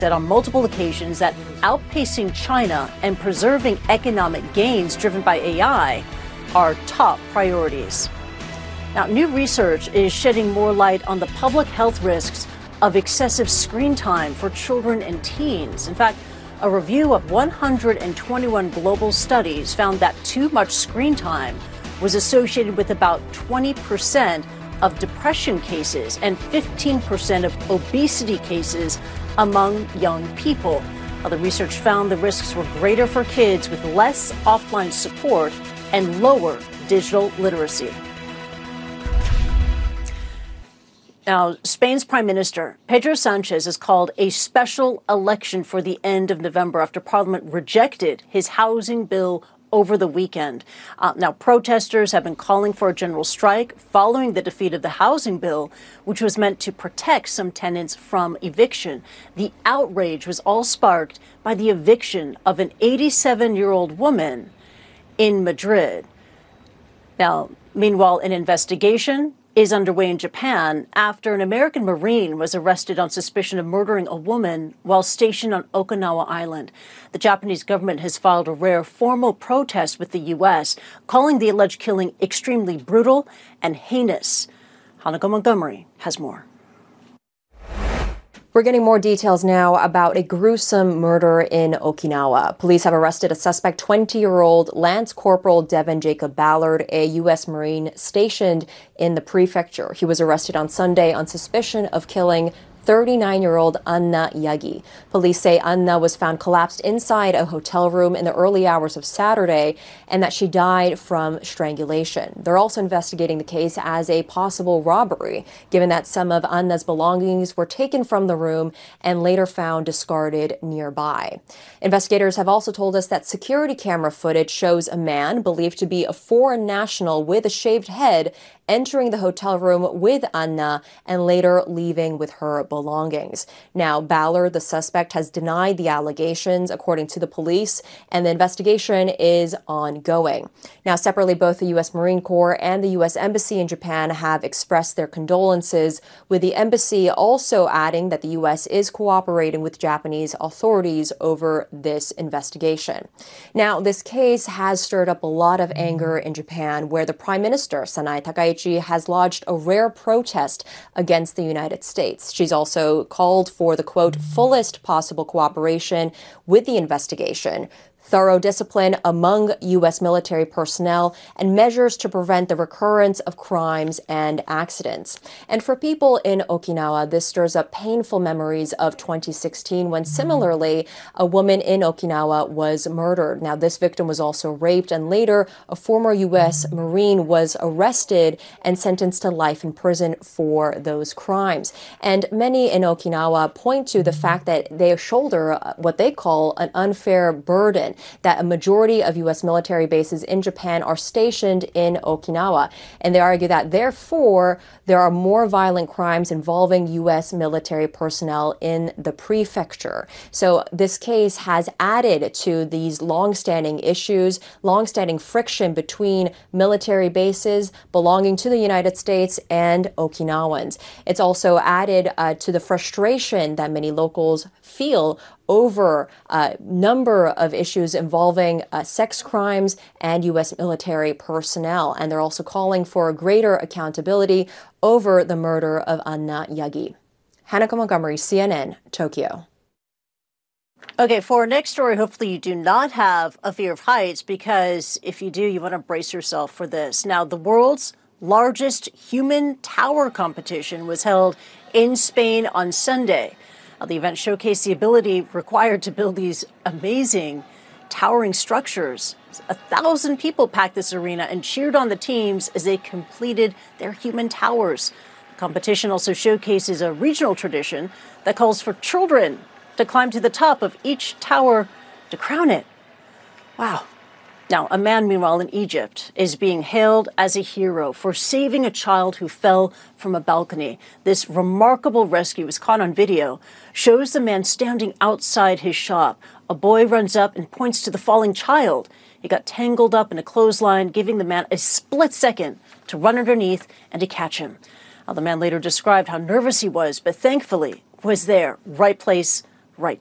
said on multiple occasions that outpacing China and preserving economic gains driven by AI are top priorities. Now, new research is shedding more light on the public health risks of excessive screen time for children and teens. In fact, a review of 121 global studies found that too much screen time was associated with about 20% of depression cases and 15% of obesity cases among young people. Now, the research found the risks were greater for kids with less offline support and lower digital literacy. Now, Spain's Prime Minister, Pedro Sanchez, has called a special election for the end of November after Parliament rejected his housing bill over the weekend. Now, protesters have been calling for a general strike following the defeat of the housing bill, which was meant to protect some tenants from eviction. The outrage was all sparked by the eviction of an 87-year-old woman in Madrid. Now, meanwhile, an investigation is underway in Japan after an American Marine was arrested on suspicion of murdering a woman while stationed on Okinawa Island. The Japanese government has filed a rare formal protest with the U.S., calling the alleged killing extremely brutal and heinous. Hanako Montgomery has more. We're getting more details now about a gruesome murder in Okinawa. Police have arrested a suspect, 20-year-old Lance Corporal Devin Jacob Ballard, a U.S. Marine stationed in the prefecture. He was arrested on Sunday on suspicion of killing 39-year-old Anna Yagi. Police say Anna was found collapsed inside a hotel room in the early hours of Saturday and that she died from strangulation. They're also investigating the case as a possible robbery, given that some of Anna's belongings were taken from the room and later found discarded nearby. Investigators have also told us that security camera footage shows a man believed to be a foreign national with a shaved head entering the hotel room with Anna and later leaving with her belongings. Now, Ballard, the suspect, has denied the allegations, according to the police, and the investigation is ongoing. Now, separately, both the U.S. Marine Corps and the U.S. Embassy in Japan have expressed their condolences, with the embassy also adding that the U.S. is cooperating with Japanese authorities over this investigation. Now, this case has stirred up a lot of anger in Japan, where the Prime Minister, Sanae Takaichi, has lodged a rare protest against the United States. She's also called for the, quote, fullest possible cooperation with the investigation, thorough discipline among U.S. military personnel, and measures to prevent the recurrence of crimes and accidents. And for people in Okinawa, this stirs up painful memories of 2016, when similarly, a woman in Okinawa was murdered. Now, this victim was also raped, and later, a former U.S. Marine was arrested and sentenced to life in prison for those crimes. And many in Okinawa point to the fact that they shoulder what they call an unfair burden, that a majority of U.S. military bases in Japan are stationed in Okinawa. And they argue that, therefore, there are more violent crimes involving U.S. military personnel in the prefecture. So this case has added to these longstanding issues, longstanding friction between military bases belonging to the United States and Okinawans. It's also added to the frustration that many locals feel over a number of issues involving sex crimes and U.S. military personnel. And they're also calling for greater accountability over the murder of Anna Yagi. Hanako Montgomery, CNN, Tokyo. Okay, for our next story, hopefully you do not have a fear of heights, because if you do, you want to brace yourself for this. Now, the world's largest human tower competition was held in Spain on Sunday. The event showcased the ability required to build these amazing, towering structures. 1,000 people packed this arena and cheered on the teams as they completed their human towers. The competition also showcases a regional tradition that calls for children to climb to the top of each tower to crown it. Wow. Now, a man, meanwhile, in Egypt is being hailed as a hero for saving a child who fell from a balcony. This remarkable rescue was caught on video, shows the man standing outside his shop. A boy runs up and points to the falling child. He got tangled up in a clothesline, giving the man a split second to run underneath and to catch him. Now, the man later described how nervous he was, but thankfully was there, right place,